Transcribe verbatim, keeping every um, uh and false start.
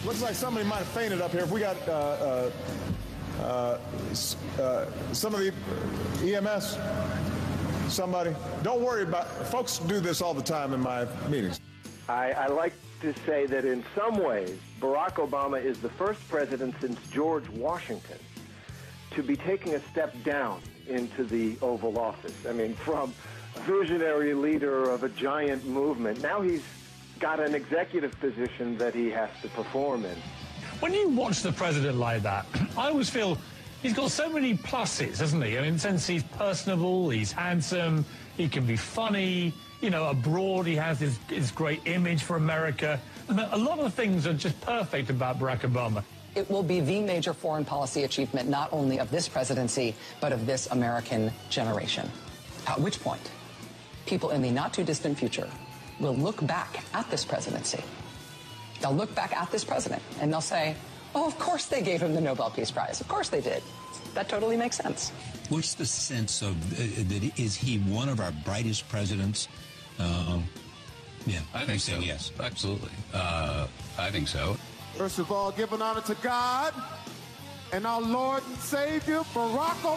Looks like somebody might have fainted up here. If we got uh, uh, uh, uh, some of the E M S, somebody. Don't worry about it. Folks do this all the time in my meetings. I, I like to say that in some ways, Barack Obama is the first president since George Washington to be taking a step down into the Oval Office. I mean, from visionary leader of a giant movement, now he's got an executive position that he has to perform in. When you watch the president like that, I always feel he's got so many pluses, hasn't he? I mean, in the sense he's personable, he's handsome, he can be funny. You know, abroad he has his, his great image for America. And a lot of things are just perfect about Barack Obama. It will be the major foreign policy achievement not only of this presidency, but of this American generation. At which point, people in the not-too-distant future will look back at this presidency. They'll look back at this president, and they'll say, oh, of course they gave him the Nobel Peace Prize. Of course they did. That totally makes sense. What's the sense of, uh, that is he one of our brightest presidents? Um, yeah, I think so. Yes. Absolutely. Uh, I think so. First of all, giving honor to God and our Lord and Savior, Barack Obama.